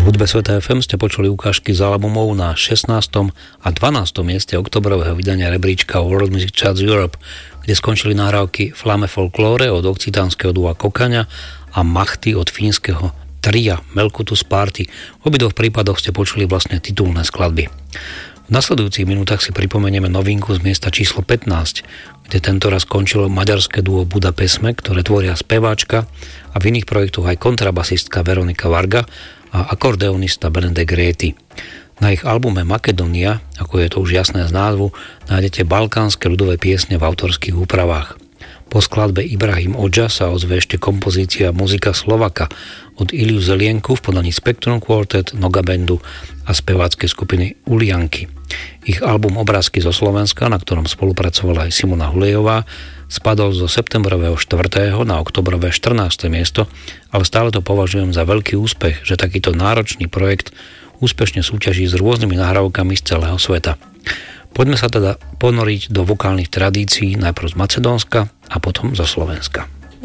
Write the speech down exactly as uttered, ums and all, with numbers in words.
hudbe Sveta ef em ste počuli ukážky z albumov na šestnástom a dvanástom mieste oktobrového vydania rebríčka World Music Charts Europe, kde skončili nahrávky Flame Folklore od okcitánskeho dua Kokaňa a Machty od fínskeho tria Melkutus Party. V obidvoch prípadoch ste počuli vlastne titulné skladby. V nasledujúcich minútach si pripomenieme novinku z miesta číslo pätnásť, kde tentoraz skončilo maďarské duo Budapesme, ktoré tvoria speváčka a v iných projektoch aj kontrabasistka Veronika Varga a akordeonista Benedek Réty. Na ich albume Makedónia, ako je to už jasné z názvu, nájdete balkánske ľudové piesne v autorských úpravách. Po skladbe Ibrahim Odža sa ozve ešte kompozícia Muzika Slovaka od Iliu Zelienku v podaní Spectrum Quartet, Noga Bandu a speváckej skupiny Ulianky. Ich album Obrázky zo Slovenska, na ktorom spolupracovala aj Simona Hulejová, spadol zo septembrového štvrtého na oktobrové štrnáste miesto, ale stále to považujem za veľký úspech, že takýto náročný projekt úspešne súťaží s rôznymi nahrávkami z celého sveta. Poďme sa teda ponoriť do vokálnych tradícií najprv z Macedónska a potom zo Slovenska.